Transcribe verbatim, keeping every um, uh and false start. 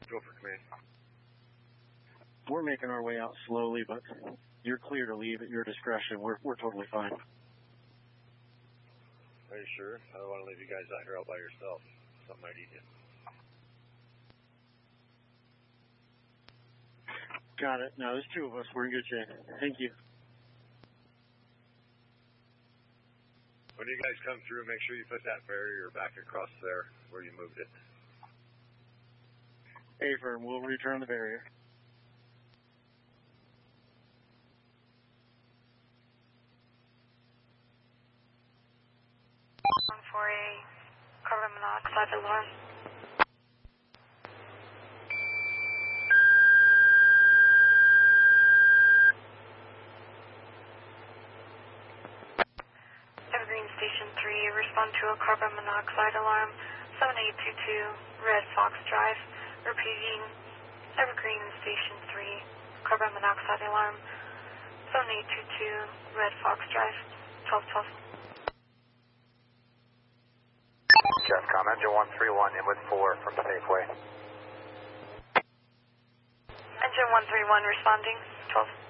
Go for command. We're making our way out slowly, but you're clear to leave at your discretion. We're we're totally fine. Are you sure? I don't want to leave you guys out here all by yourself. Something might eat you. Got it. No, there's two of us. We're in good shape. Thank you. When you guys come through, make sure you put that barrier back across there where you moved it. Affirm, we'll return the barrier. One for a carbon monoxide alarm. Evergreen Station three, respond to a carbon monoxide alarm, seven eight two two, Red Fox Drive. Repeating, Evergreen Station three, carbon monoxide alarm, seven eight two two, Red Fox Drive, twelve twelve. Jeffcom, engine one three one, in with four from Safeway. Engine one three one responding, twelve.